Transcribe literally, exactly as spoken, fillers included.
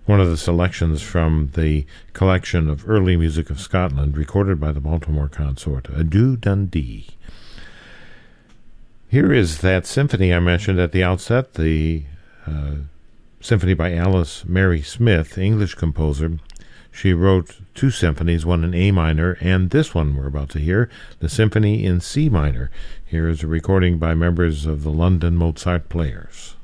one of the selections from the collection of early music of Scotland recorded by the Baltimore Consort, Adieu Dundee. Here is that symphony I mentioned at the outset, the uh, symphony by Alice Mary Smith, English composer. She wrote two symphonies, one in A minor, and this one we're about to hear, the symphony in C minor. Here is a recording by members of the London Mozart Players.